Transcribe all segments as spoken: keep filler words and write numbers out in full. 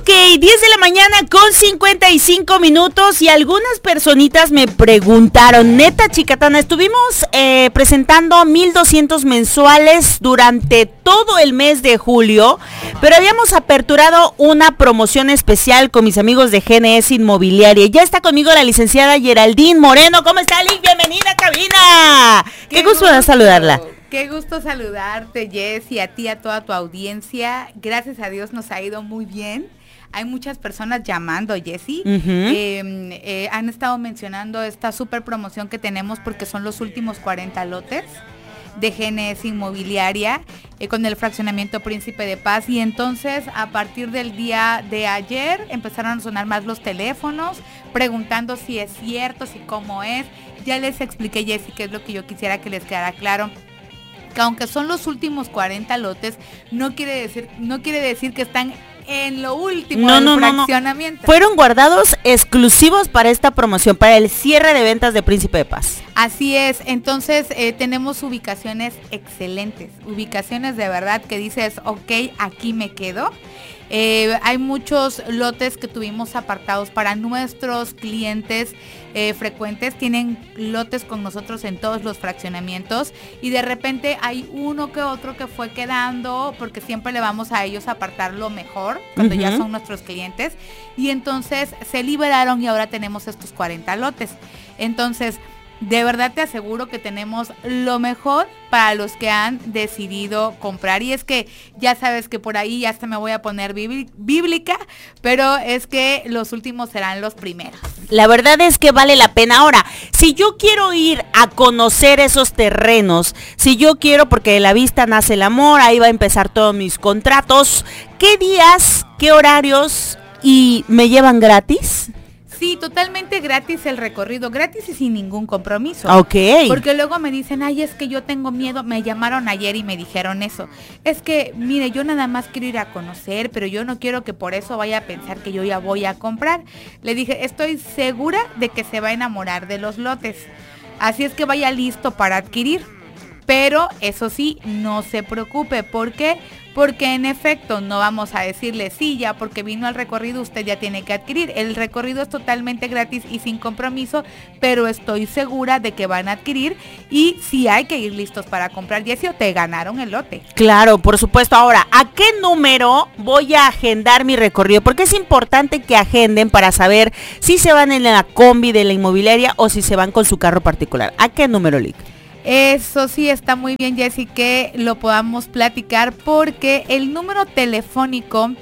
diez de la mañana con cincuenta y cinco minutos y algunas personitas me preguntaron, neta Chicatana, estuvimos eh, presentando mil doscientos mensuales durante todo el mes de julio, pero habíamos aperturado una promoción especial con mis amigos de G N S Inmobiliaria. Ya está conmigo la licenciada Geraldine Moreno. ¿Cómo está, Lick? Bienvenida a cabina. Qué, Qué gusto, gusto saludarla. Qué gusto saludarte, Jess, y a ti, a toda tu audiencia. Gracias a Dios nos ha ido muy bien. Hay muchas personas llamando, Jessy. Uh-huh. eh, eh, han estado mencionando esta super promoción que tenemos porque son los últimos cuarenta lotes de G N S Inmobiliaria eh, con el fraccionamiento Príncipe de Paz. Y entonces, a partir del día de ayer, empezaron a sonar más los teléfonos, preguntando si es cierto, si cómo es. Ya les expliqué, Jessy, qué es lo que yo quisiera que les quedara claro. Que aunque son los últimos cuarenta lotes, no quiere decir, no quiere decir que están en lo último no, del no, fraccionamiento. No, no. Fueron guardados exclusivos para esta promoción, para el cierre de ventas de Príncipe de Paz. Así es, entonces eh, tenemos ubicaciones excelentes, ubicaciones de verdad que dices, ok, aquí me quedo. Eh, hay muchos lotes que tuvimos apartados para nuestros clientes eh, frecuentes, tienen lotes con nosotros en todos los fraccionamientos y de repente hay uno que otro que fue quedando porque siempre le vamos a ellos a apartar lo mejor cuando uh-huh. ya son nuestros clientes y entonces se liberaron y ahora tenemos estos cuarenta lotes. Entonces, de verdad te aseguro que tenemos lo mejor para los que han decidido comprar. Y es que ya sabes que por ahí ya hasta me voy a poner bíblica, pero es que los últimos serán los primeros. La verdad es que vale la pena. Ahora, si yo quiero ir a conocer esos terrenos, si yo quiero, porque de la vista nace el amor, ahí va a empezar todos mis contratos, ¿qué días, qué horarios y me llevan gratis? Sí, totalmente gratis el recorrido, gratis y sin ningún compromiso. Ok. Porque luego me dicen, ay, es que yo tengo miedo, me llamaron ayer y me dijeron eso. Es que, mire, yo nada más quiero ir a conocer, pero yo no quiero que por eso vaya a pensar que yo ya voy a comprar. Le dije, estoy segura de que se va a enamorar de los lotes. Así es que vaya listo para adquirir. Pero eso sí, no se preocupe. ¿Por qué? Porque en efecto no vamos a decirle, sí, ya porque vino al recorrido usted ya tiene que adquirir. El recorrido es totalmente gratis y sin compromiso, pero estoy segura de que van a adquirir y sí hay que ir listos para comprar. Jessy, o te ganaron el lote. Claro, por supuesto. Ahora, ¿a qué número voy a agendar mi recorrido? Porque es importante que agenden para saber si se van en la combi de la inmobiliaria o si se van con su carro particular. ¿A qué número, Lick? Eso sí está muy bien, Jessy, que lo podamos platicar porque el número telefónico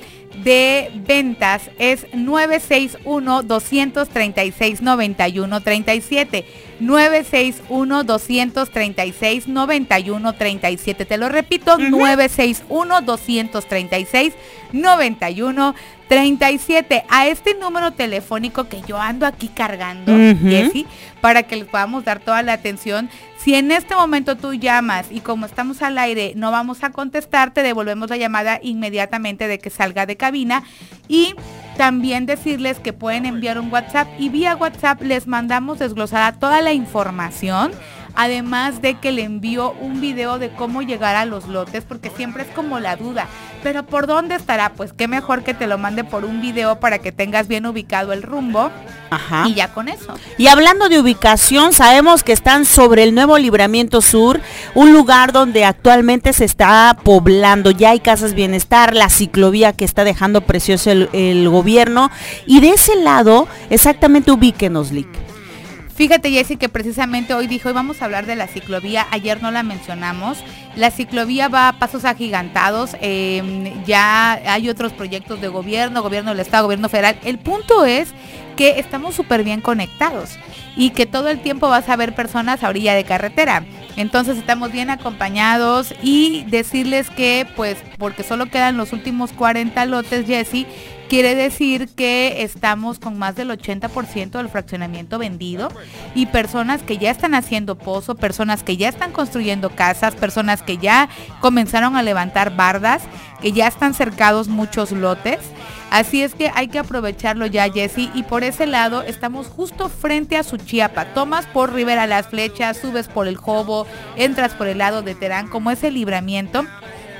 de ventas es nueve seis uno, dos tres seis, nueve uno tres siete. nueve seis uno, dos tres seis, nueve uno tres siete. Te lo repito, uh-huh. nueve seis uno, dos tres seis, nueve uno tres siete. A este número telefónico que yo ando aquí cargando, uh-huh. Jessy, para que les podamos dar toda la atención. Si en este momento tú llamas y como estamos al aire no vamos a contestar, te devolvemos la llamada inmediatamente de que salga de cabina. Y también decirles que pueden enviar un WhatsApp y vía WhatsApp les mandamos desglosada toda la información. Además de que le envío un video de cómo llegar a los lotes, porque siempre es como la duda. ¿Pero por dónde estará? Pues qué mejor que te lo mande por un video para que tengas bien ubicado el rumbo. Ajá. Y ya con eso. Y hablando de ubicación, sabemos que están sobre el nuevo Libramiento Sur, un lugar donde actualmente se está poblando. Ya hay casas bienestar, la ciclovía que está dejando precioso el, el gobierno. Y de ese lado, exactamente ubíquenos, Lick. Fíjate, Jessy, que precisamente hoy dijo, hoy vamos a hablar de la ciclovía, ayer no la mencionamos. La ciclovía va a pasos agigantados, eh, ya hay otros proyectos de gobierno, gobierno del estado, gobierno federal. El punto es que estamos súper bien conectados y que todo el tiempo vas a ver personas a orilla de carretera. Entonces estamos bien acompañados y decirles que, pues, porque solo quedan los últimos cuarenta lotes, Jessy, quiere decir que estamos con más del ochenta por ciento del fraccionamiento vendido y personas que ya están haciendo pozo, personas que ya están construyendo casas, personas que ya comenzaron a levantar bardas, que ya están cercados muchos lotes. Así es que hay que aprovecharlo ya, Jessy, y por ese lado estamos justo frente a Suchiapa. Tomas por Rivera Las Flechas, subes por el Jobo, entras por el lado de Terán, como es el Libramiento.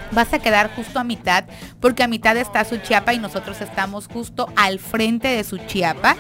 vas a quedar justo a mitad, porque a mitad está Suchiapa y nosotros estamos justo al frente de Suchiapa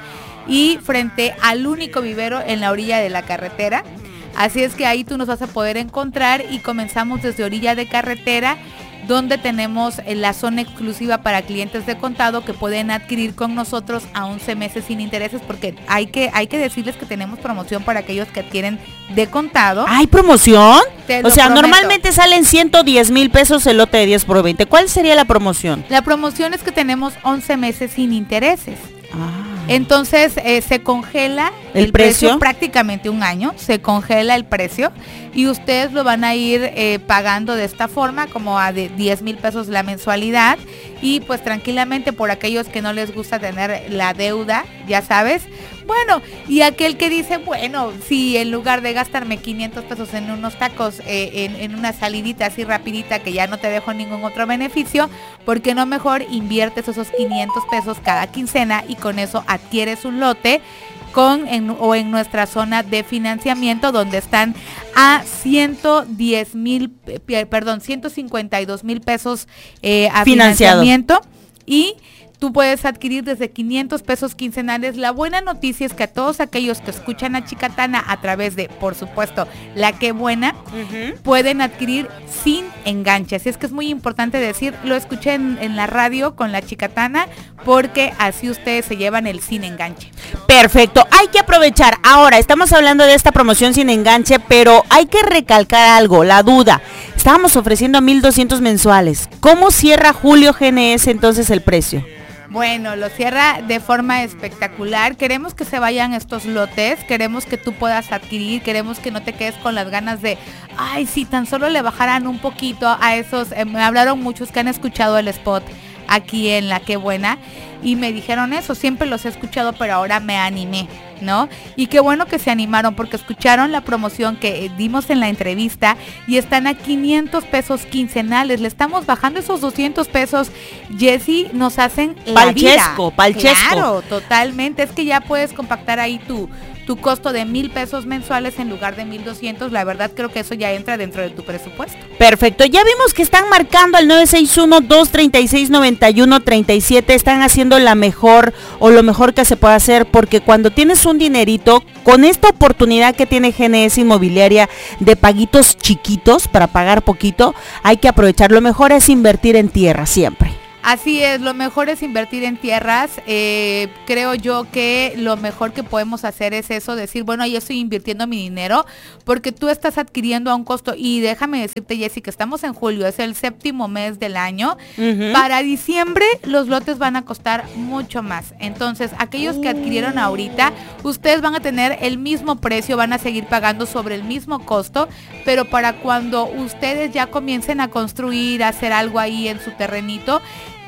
y frente al único vivero en la orilla de la carretera. Así es que ahí tú nos vas a poder encontrar y comenzamos desde orilla de carretera, donde tenemos la zona exclusiva para clientes de contado que pueden adquirir con nosotros a once meses sin intereses, porque hay que hay que decirles que tenemos promoción para aquellos que adquieren de contado. ¿Hay promoción? Te o sea, prometo. Normalmente salen ciento diez mil pesos el lote de diez por veinte. ¿Cuál sería la promoción? La promoción es que tenemos once meses sin intereses. Ah. Entonces eh, se congela el, el precio? precio prácticamente un año, se congela el precio y ustedes lo van a ir eh, pagando de esta forma, como a de diez mil pesos la mensualidad, y pues tranquilamente por aquellos que no les gusta tener la deuda, ya sabes. Bueno, y aquel que dice, bueno, si en lugar de gastarme quinientos pesos en unos tacos, eh, en, en una salidita así rapidita que ya no te dejo ningún otro beneficio, ¿por qué no mejor inviertes esos quinientos pesos cada quincena y con eso adquieres un lote con en, o en nuestra zona de financiamiento, donde están a ciento diez mil, eh, perdón, ciento cincuenta y dos mil pesos eh, a financiado. Financiamiento, y tú puedes adquirir desde quinientos pesos quincenales. La buena noticia es que a todos aquellos que escuchan a Chicatana a través de, por supuesto, La Qué Buena, uh-huh, pueden adquirir sin enganche. Así es que es muy importante decir, lo escuché en, en la radio con la Chicatana, porque así ustedes se llevan el sin enganche. Perfecto, hay que aprovechar. Ahora, estamos hablando de esta promoción sin enganche, pero hay que recalcar algo, la duda. Estábamos ofreciendo mil doscientos mensuales. ¿Cómo cierra Julio G N S entonces el precio? Bueno, lo cierra de forma espectacular. Queremos que se vayan estos lotes, queremos que tú puedas adquirir, queremos que no te quedes con las ganas de, ay, si tan solo le bajaran un poquito a esos. Eh, me hablaron muchos que han escuchado el spot aquí en La Qué Buena y me dijeron eso, siempre los he escuchado, pero ahora me animé, ¿no? Y qué bueno que se animaron, porque escucharon la promoción que dimos en la entrevista y están a quinientos pesos quincenales. Le estamos bajando esos doscientos pesos, Jessy, nos hacen la palchesco, vida. palchesco. Claro, totalmente, es que ya puedes compactar ahí tu tu costo de mil pesos mensuales en lugar de mil doscientos. La verdad creo que eso ya entra dentro de tu presupuesto. Perfecto, ya vimos que están marcando al nueve seis uno, dos tres seis, nueve uno tres siete, están haciendo la mejor o lo mejor que se puede hacer, porque cuando tienes un dinerito, con esta oportunidad que tiene G N S Inmobiliaria de paguitos chiquitos para pagar poquito, hay que aprovechar. Lo mejor es invertir en tierra siempre. Así es, lo mejor es invertir en tierras. Eh, creo yo que lo mejor que podemos hacer es eso, decir, bueno, yo estoy invirtiendo mi dinero, porque tú estás adquiriendo a un costo. Y déjame decirte, Jessy, que estamos en julio, es el séptimo mes del año. Uh-huh. Para diciembre los lotes van a costar mucho más. Entonces, aquellos que adquirieron ahorita, ustedes van a tener el mismo precio, van a seguir pagando sobre el mismo costo, pero para cuando ustedes ya comiencen a construir, a hacer algo ahí en su terrenito,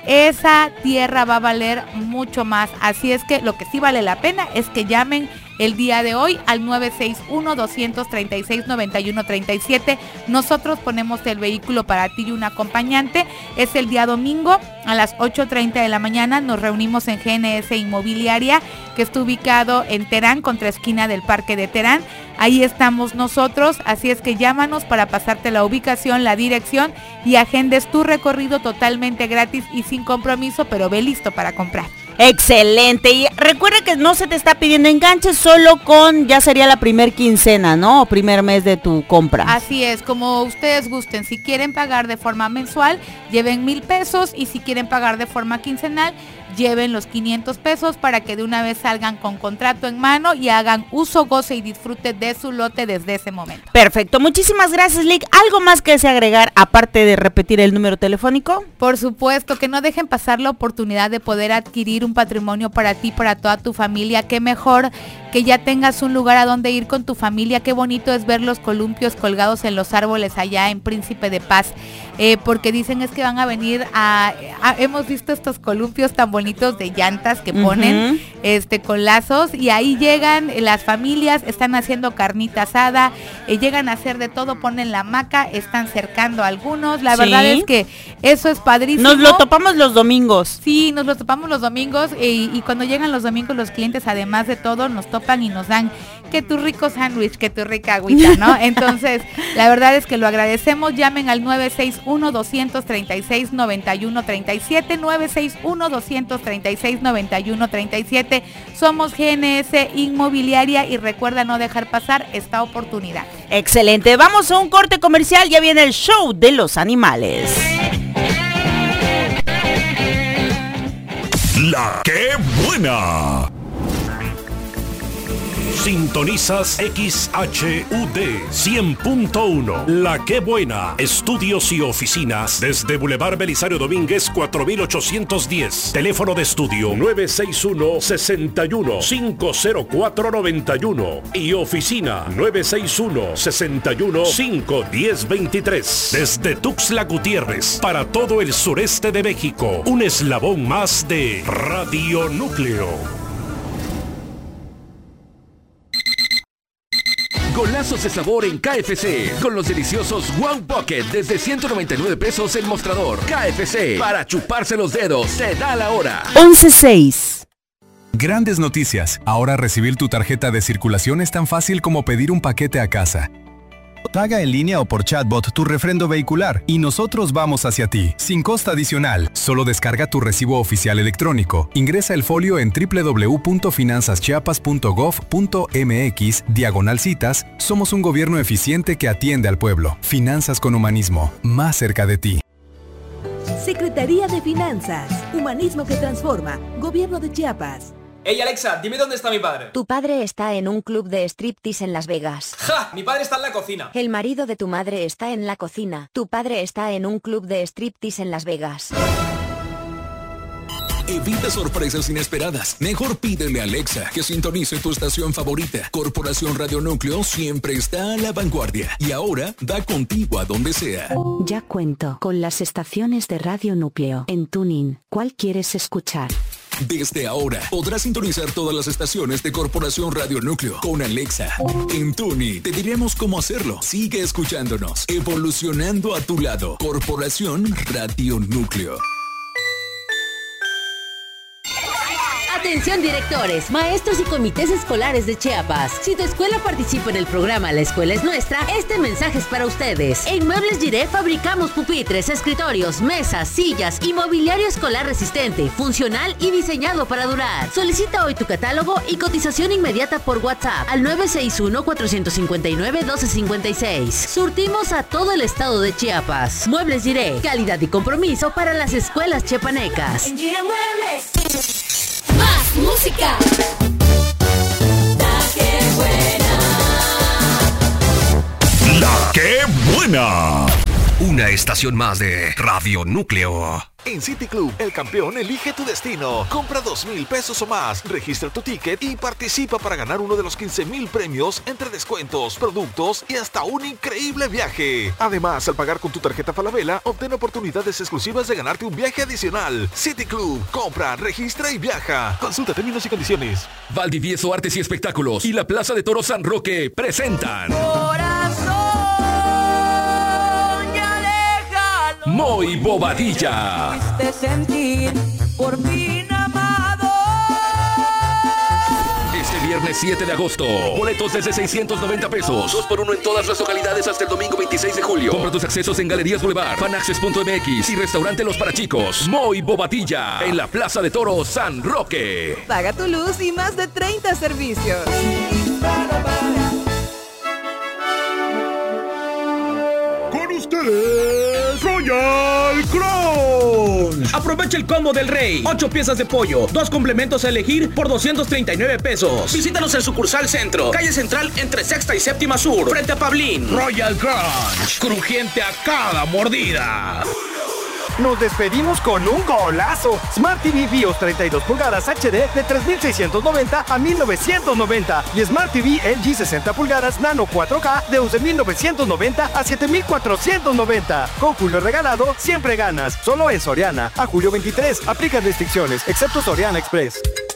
esa tierra va a valer mucho más. Así es que lo que sí vale la pena es que llamen el día de hoy al nueve seis uno, dos tres seis, nueve uno tres siete. Nosotros ponemos el vehículo para ti y un acompañante. Es el día domingo a las ocho treinta de la mañana. Nos reunimos en G N S Inmobiliaria, que está ubicado en Terán, contra esquina del Parque de Terán. Ahí estamos nosotros, así es que llámanos para pasarte la ubicación, la dirección y agendes tu recorrido totalmente gratis y sin compromiso, pero ve listo para comprar. Excelente, y recuerda que no se te está pidiendo enganche, solo con, ya sería la primer quincena, ¿no? O primer mes de tu compra. Así es, como ustedes gusten. Si quieren pagar de forma mensual, lleven mil pesos, y si quieren pagar de forma quincenal, lleven los quinientos pesos para que de una vez salgan con contrato en mano y hagan uso, goce y disfrute de su lote desde ese momento. Perfecto, muchísimas gracias, Lick. ¿Algo más que desea agregar aparte de repetir el número telefónico? Por supuesto, que no dejen pasar la oportunidad de poder adquirir un patrimonio para ti, para toda tu familia. Qué mejor que ya tengas un lugar a donde ir con tu familia. Qué bonito es ver los columpios colgados en los árboles allá en Príncipe de Paz, eh, porque dicen es que van a venir a, a hemos visto estos columpios tan bonitos de llantas que ponen, uh-huh, este con lazos, y ahí llegan las familias, están haciendo carnita asada, eh, llegan a hacer de todo, ponen la hamaca, están cercando a algunos. La, sí, verdad es que eso es padrísimo. Nos lo topamos los domingos. Sí, nos lo topamos los domingos. ricos y, y cuando llegan los domingos los clientes, además de todo, nos topan y nos dan que tu rico sándwich, que tu rica agüita, ¿no? Entonces, la verdad es que lo agradecemos. Llamen al nueve seis uno, dos tres seis, nueve uno tres siete, nueve seis uno, dos tres seis, nueve uno tres siete. Somos G N S Inmobiliaria y recuerda no dejar pasar esta oportunidad. Excelente, vamos a un corte comercial, ya viene el show de los animales. La que buena. Sintonizas X H U D cien punto uno. La que buena. Estudios y oficinas desde Boulevard Belisario Domínguez cuatro mil ochocientos diez. Teléfono de estudio nueve seis uno, seis uno, cinco cero cuatro, nueve uno y oficina nueve seis uno, seis uno, cinco uno cero, dos tres. Desde Tuxtla Gutiérrez para todo el sureste de México. Un eslabón más de Radio Núcleo. Golazos de sabor en K F C, con los deliciosos Wow Pocket desde ciento noventa y nueve pesos el mostrador. K F C, para chuparse los dedos, se da la hora. once seis. Grandes noticias. Ahora recibir tu tarjeta de circulación es tan fácil como pedir un paquete a casa. Paga en línea o por chatbot tu refrendo vehicular y nosotros vamos hacia ti, sin costo adicional. Solo descarga tu recibo oficial electrónico. Ingresa el folio en doble u doble u doble u punto finanzas chiapas punto gov punto m x diagonal citas. Somos un gobierno eficiente que atiende al pueblo. Finanzas con humanismo, más cerca de ti. Secretaría de Finanzas, Humanismo que transforma, Gobierno de Chiapas. Ey Alexa, dime dónde está mi padre. Tu padre está en un club de striptease en Las Vegas. ¡Ja! Mi padre está en la cocina. El marido de tu madre está en la cocina. Tu padre está en un club de striptease en Las Vegas. Evita sorpresas inesperadas. Mejor pídele a Alexa que sintonice tu estación favorita. Corporación Radio Núcleo siempre está a la vanguardia y ahora va contigo a donde sea. Ya cuento con las estaciones de Radio Núcleo en TuneIn. ¿Cuál quieres escuchar? Desde ahora podrás sintonizar todas las estaciones de Corporación Radio Núcleo con Alexa. En TuneIn te diremos cómo hacerlo. Sigue escuchándonos, evolucionando a tu lado. Corporación Radio Núcleo. Atención directores, maestros y comités escolares de Chiapas. Si tu escuela participa en el programa La Escuela es Nuestra, este mensaje es para ustedes. En Muebles Giré fabricamos pupitres, escritorios, mesas, sillas y mobiliario escolar resistente, funcional y diseñado para durar. Solicita hoy tu catálogo y cotización inmediata por WhatsApp al nueve seis uno, cuatro cinco nueve, uno dos cinco seis. Surtimos a todo el estado de Chiapas. Muebles Giré, calidad y compromiso para las escuelas chiapanecas. En Giré Muebles. Más música. La que buena. La que buena. Una estación más de Radio Núcleo. En City Club, el campeón elige tu destino. Compra dos mil pesos o más, registra tu ticket y participa para ganar uno de los quince mil premios entre descuentos, productos y hasta un increíble viaje. Además, al pagar con tu tarjeta Falabella, obtén oportunidades exclusivas de ganarte un viaje adicional. City Club, compra, registra y viaja. Consulta términos y condiciones. Valdivieso Artes y Espectáculos y la Plaza de Toros San Roque presentan Corazón. Moy Bobadilla. Sentir por fin amado. Este viernes siete de agosto. Boletos desde seiscientos noventa pesos. dos por uno en todas las localidades hasta el domingo veintiséis de julio. Compra tus accesos en Galerías Boulevard, Fanaccess punto m x y Restaurante Los Parachicos. Moy Bobadilla en la Plaza de Toros San Roque. Paga tu luz y más de treinta servicios. Con ustedes, Royal Crunch. Aprovecha el combo del rey. ocho piezas de pollo, dos complementos a elegir por doscientos treinta y nueve pesos. Visítanos en sucursal Centro, calle Central entre Sexta y Séptima Sur, frente a Pablín. Royal Crunch, crujiente a cada mordida. Nos despedimos con un golazo. Smart T V BIOS treinta y dos pulgadas H D de tres mil seiscientos noventa a mil novecientos noventa y Smart T V L G sesenta pulgadas Nano cuatro K de once mil novecientos noventa a siete mil cuatrocientos noventa. Con Julio regalado, siempre ganas. Solo en Soriana. A julio veintitrés. Aplican restricciones, excepto Soriana Express.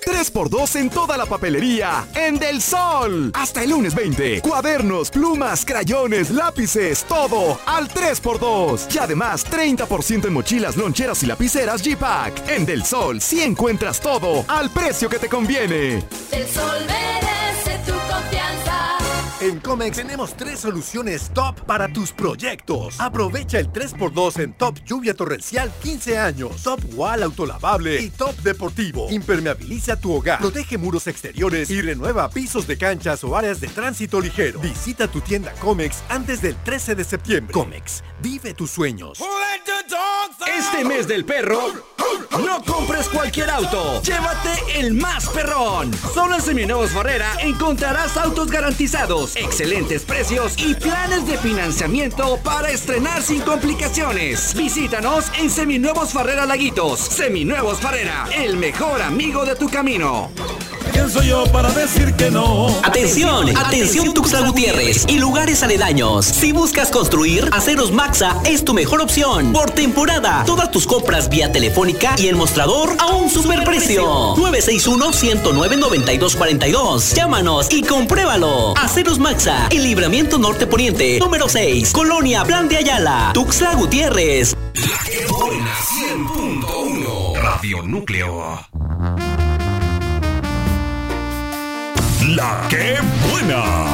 tres por dos en toda la papelería en Del Sol. Hasta el lunes veinte. Cuadernos, plumas, crayones, lápices, todo al tres por dos. Y además treinta por ciento en mochilas, loncheras y lapiceras G-Pack. En Del Sol sí encuentras todo al precio que te conviene. Del Sol merece tu confianza. En Comex tenemos tres soluciones top para tus proyectos. Aprovecha el tres por dos en Top Lluvia Torrencial quince años, Top Wall Autolavable y Top Deportivo. Impermeabiliza tu hogar, protege muros exteriores y renueva pisos de canchas o áreas de tránsito ligero. Visita tu tienda Comex antes del trece de septiembre. Comex, vive tus sueños. Este mes del perro, no compres cualquier auto. Llévate el más perrón. Solo en Seminuevos Farrera encontrarás autos garantizados, excelentes precios y planes de financiamiento para estrenar sin complicaciones. Visítanos en Seminuevos Farrera Laguitos. Seminuevos Farrera, el mejor amigo de tu camino. ¿Quién soy yo para decir que no? Atención, atención Tuxtla Gutiérrez y lugares aledaños. Si buscas construir, Aceros Maxa es tu mejor opción. Por temporada, todas tus compras vía telefónica y en mostrador a un superprecio. nueve seis uno, uno cero nueve, nueve dos cuatro dos. Llámanos y compruébalo. Aceros Maxa, el Libramiento Norte Poniente, número seis, Colonia Plan de Ayala, Tuxtla Gutiérrez. La que buena cien punto uno Radio Núcleo. La que buena.